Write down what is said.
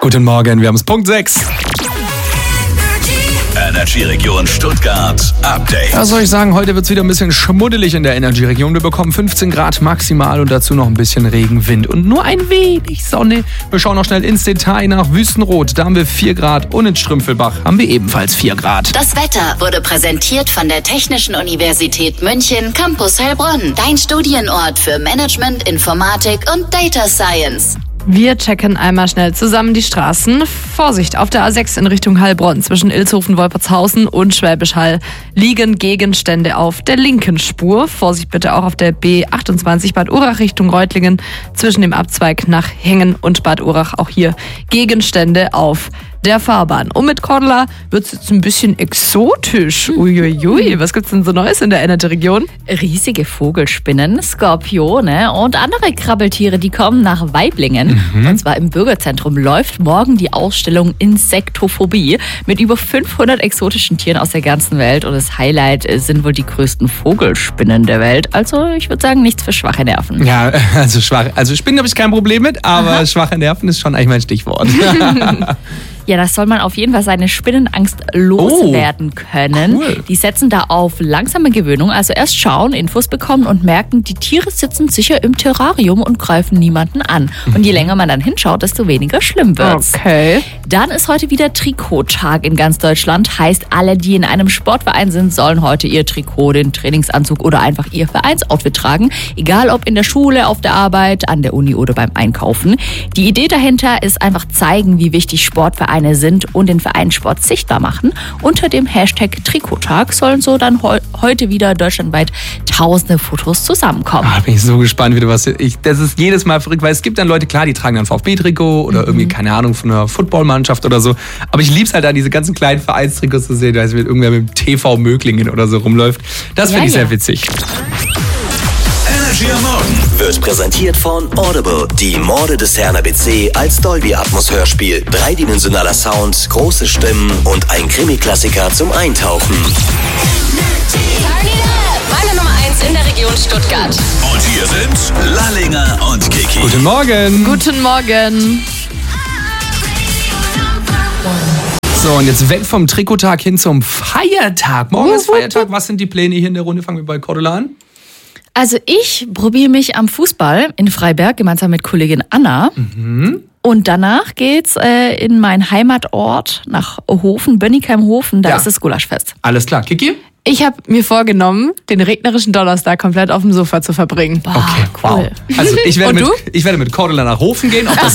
Guten Morgen, wir haben es Punkt 6. Energy-Region Stuttgart Update. Was soll ich sagen, heute wird es wieder ein bisschen schmuddelig in der Energy-Region. Wir bekommen 15 Grad maximal und dazu noch ein bisschen Regen, Wind und nur ein wenig Sonne. Wir schauen noch schnell ins Detail nach Wüstenrot. Da haben wir 4 Grad und in Strümpfelbach haben wir ebenfalls 4 Grad. Das Wetter wurde präsentiert von der Technischen Universität München, Campus Heilbronn. Dein Studienort für Management, Informatik und Data Science. Wir checken einmal schnell zusammen die Straßen. Vorsicht, auf der A6 in Richtung Heilbronn zwischen Ilshofen, Wolpertshausen und Schwäbisch Hall liegen Gegenstände auf der linken Spur. Vorsicht bitte auch auf der B28 Bad Urach Richtung Reutlingen zwischen dem Abzweig nach Hengen und Bad Urach. Auch hier Gegenstände auf der Fahrbahn. Und mit Cordula wird es jetzt ein bisschen exotisch. Uiuiui, was gibt's denn so Neues in der Energy-Region? Riesige Vogelspinnen, Skorpione und andere Krabbeltiere, die kommen nach Waiblingen. Und zwar im Bürgerzentrum läuft morgen die Ausstellung Insektophobie mit über 500 exotischen Tieren aus der ganzen Welt. Und das Highlight sind wohl die größten Vogelspinnen der Welt. Also ich würde sagen, nichts für schwache Nerven. Ja, also Spinnen habe ich kein Problem mit, aber schwache Nerven ist schon eigentlich mein Stichwort. Ja, das soll man auf jeden Fall seine Spinnenangst loswerden können. Cool. Die setzen da auf langsame Gewöhnung, also erst schauen, Infos bekommen und merken, die Tiere sitzen sicher im Terrarium und greifen niemanden an. Und je länger man dann hinschaut, desto weniger schlimm wird's. Okay. Dann ist heute wieder Trikottag in ganz Deutschland. Heißt, alle, die in einem Sportverein sind, sollen heute ihr Trikot, den Trainingsanzug oder einfach ihr Vereinsoutfit tragen. Egal ob in der Schule, auf der Arbeit, an der Uni oder beim Einkaufen. Die Idee dahinter ist einfach zeigen, wie wichtig Sportvereine sind und den Vereinssport sichtbar machen. Unter dem Hashtag Trikottag sollen so dann heute wieder deutschlandweit tausende Fotos zusammenkommen. Da bin ich so gespannt, wie du das ist jedes Mal verrückt, weil es gibt dann Leute, klar, die tragen dann VfB-Trikot oder irgendwie, keine Ahnung, von einer Footballmannschaft oder so. Aber ich lieb's halt an diese ganzen kleinen Vereinstrikots zu sehen, als wenn irgendwer mit dem TV Möglingen oder so rumläuft. Das finde ich sehr witzig. Energy am Morgen wird präsentiert von Audible. Die Morde des Herrn ABC als Dolby Atmos Hörspiel. Dreidimensionaler Sound, große Stimmen und ein Krimi-Klassiker zum Eintauchen. Meine Nummer 1 in der Region Stuttgart. Und hier sind Lallinger und Kiki. Guten Morgen. Guten Morgen. So, und jetzt weg vom Trikottag hin zum Feiertag. Morgen ist Feiertag. Was sind die Pläne hier in der Runde? Fangen wir bei Cordula an. Also ich probiere mich am Fußball in Freiberg gemeinsam mit Kollegin Anna. Und danach geht's in meinen Heimatort nach Hofen, Bönnigheim-Hofen. Da ist das Gulaschfest. Alles klar. Kiki? Ich habe mir vorgenommen, den regnerischen Donnerstag komplett auf dem Sofa zu verbringen. Okay, cool. wow. Also ich werde mit Cordula nach Hofen gehen. Ob das